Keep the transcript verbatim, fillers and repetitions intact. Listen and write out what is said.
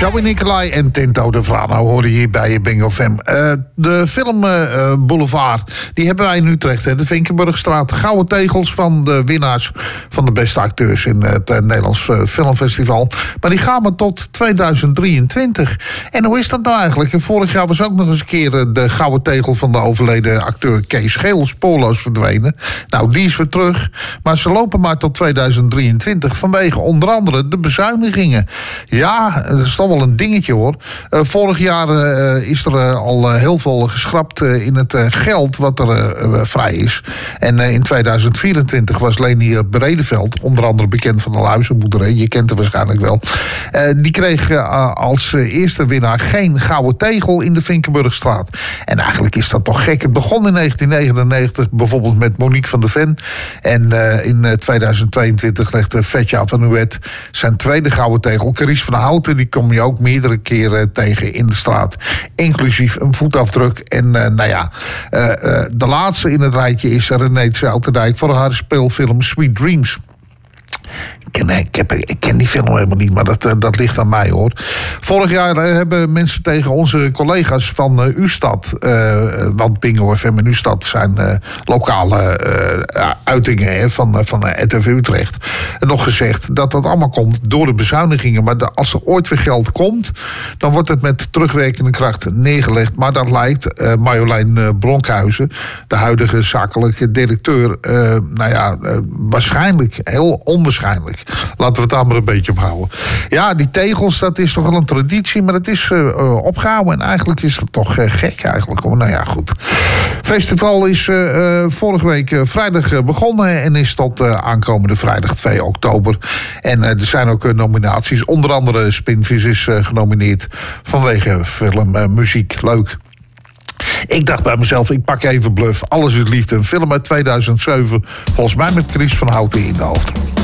Joey Nicolai en Tinto de Vrano horen je hier bij Bingo F M. Uh, de Film uh, Boulevard, die hebben wij in Utrecht. Hè, de Vinkenburgstraat. De gouden tegels van de winnaars van de beste acteurs in het uh, Nederlands uh, Filmfestival. Maar die gaan maar tot tweeduizend drieëntwintig. En hoe is dat nou eigenlijk? En vorig jaar was ook nog eens een keer uh, de gouden tegel van de overleden acteur Kees Scheel spoorloos verdwenen. Nou, die is weer terug. Maar ze lopen maar tot tweeduizend drieëntwintig vanwege onder andere de bezuinigingen. Ja, dat is toch wel een dingetje hoor. Uh, vorig jaar uh, is er uh, al uh, heel veel geschrapt uh, in het uh, geld wat er uh, uh, vrij is. En uh, in tweeduizend vierentwintig was Leni Breedeveld, onder andere bekend van de Luizenboerderij, je kent haar waarschijnlijk wel. Uh, die kreeg uh, als uh, eerste winnaar geen gouden tegel in de Vinkenburgstraat. En eigenlijk is dat toch gek. Het begon in negentien negenennegentig bijvoorbeeld met Monique van der Ven. En uh, in uh, tweeduizend tweeëntwintig legde Vetja van Nuet zijn tweede gouden tegel. Carice van Houten, die kom je ook meerdere keren tegen in de straat. Inclusief een voetafdruk. En uh, nou ja, uh, uh, de laatste in het rijtje is René Zouterdijk voor haar speelfilm Sweet Dreams. Ik ken, ik, heb, ik ken die film helemaal niet, maar dat, dat ligt aan mij hoor. Vorig jaar hebben mensen tegen onze collega's van uh, Ustad, uh, want Bingo F M en Ustad zijn uh, lokale uh, uitingen hè, van, uh, van uh, R T V Utrecht, nog gezegd dat dat allemaal komt door de bezuinigingen. Maar de, als er ooit weer geld komt, dan wordt het met terugwerkende kracht neergelegd. Maar dat lijkt uh, Marjolein uh, Bronkhuizen, de huidige zakelijke directeur, uh, nou ja, uh, waarschijnlijk, heel onwaarschijnlijk. Laten we het daar maar een beetje op houden. Ja, die tegels, dat is toch wel een traditie, maar het is uh, opgehouden. En eigenlijk is dat toch uh, gek eigenlijk. Nou ja, goed. Het festival is uh, vorige week uh, vrijdag uh, begonnen en is tot uh, aankomende vrijdag twee oktober. En uh, er zijn ook uh, nominaties. Onder andere Spinvis is uh, genomineerd vanwege film, uh, muziek. Leuk. Ik dacht bij mezelf, ik pak even bluff. Alles is liefde. Een film uit tweeduizend zeven. Volgens mij met Carice van Houten in de hoofdrol.